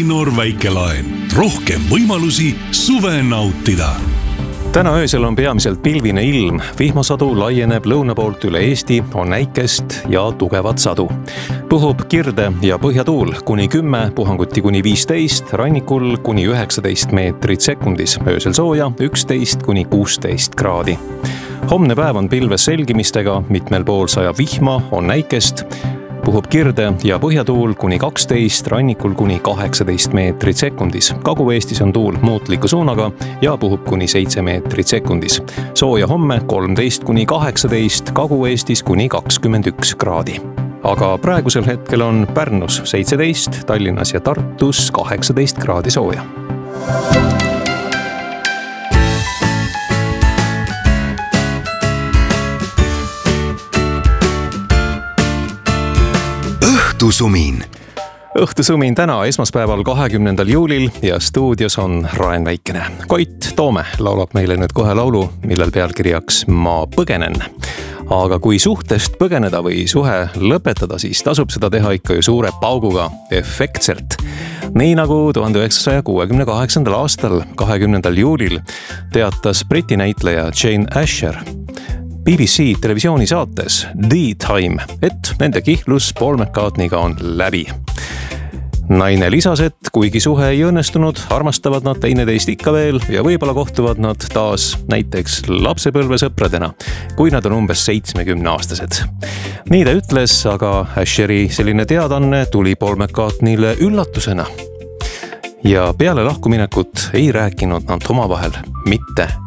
Elinor Väikelaen. Rohkem võimalusi suve nautida. Täna öösel on peamiselt pilvine ilm. Vihmasadu laieneb lõuna poolt üle Eesti, on näikest ja tugevat sadu. Puhub kirde ja põhjatuul kuni 10, puhanguti kuni 15, rannikul kuni 19 meetrit sekundis, öösel sooja 11 kuni 16 kraadi. Homne päev on pilves selgimistega, mitmel pool sajab vihma, on näikest. Puhub kirde ja põhjatuul kuni 12, rannikul kuni 18 meetrit sekundis. Kagu-Eestis on tuul muutliku suunaga ja puhub kuni 7 meetrit sekundis. Sooja homme 13 kuni 18, Kagu-Eestis kuni 21 kraadi. Aga praegusel hetkel on Pärnus 17, Tallinnas ja Tartus 18 kraadi sooja. Õhtusumin. Õhtusumin täna esmaspäeval 20. juulil ja stuudios on Raen Väikene. Koit Toome laulab meile nüüd kohe laulu, millel pealkirjaks Ma põgenen. Aga kui suhtest põgeneda või suhe lõpetada, siis tasub seda teha ikka ju suure pauguga, efektselt. Nii nagu 1968. aastal 20. juulil teatas Briti näitleja Jane Asher BBC televisioonisaates The Time, et nende kihlus Paul McCartneyga on läbi. Naine lisas, et kuigi suhe ei õnnestunud, armastavad nad teineteist ikka veel ja võib-olla kohtuvad nad taas näiteks lapsepõlvesõpradena, kui nad on umbes 70-aastased. Nii ta ütles, aga Asheri selline teadanne tuli Paul McCartneyle üllatusena. Ja peale lahkuminekut ei rääkinud nad omavahel mitte